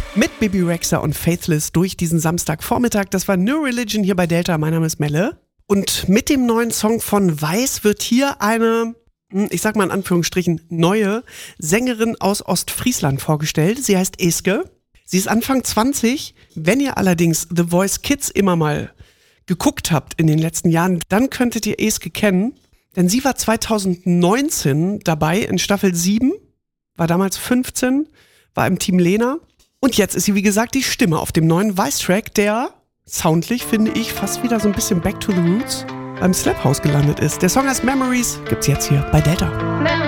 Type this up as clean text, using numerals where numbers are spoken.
Mit Bebe Rexha und Faithless durch diesen Samstagvormittag. Das war New Religion hier bei Delta. Mein Name ist Melle. Und mit dem neuen Song von Weiß wird hier eine, ich sag mal in Anführungsstrichen, neue Sängerin aus Ostfriesland vorgestellt. Sie heißt Eske. Sie ist Anfang 20. Wenn ihr allerdings The Voice Kids immer mal geguckt habt in den letzten Jahren, dann könntet ihr Eske kennen. Denn sie war 2019 dabei in Staffel 7, war damals 15, war im Team Lena. Und jetzt ist sie, wie gesagt, die Stimme auf dem neuen Weiß-Track, der soundlich, finde ich, fast wieder so ein bisschen Back to the Roots beim Slap House gelandet ist. Der Song heißt Memories, gibt's jetzt hier bei Delta.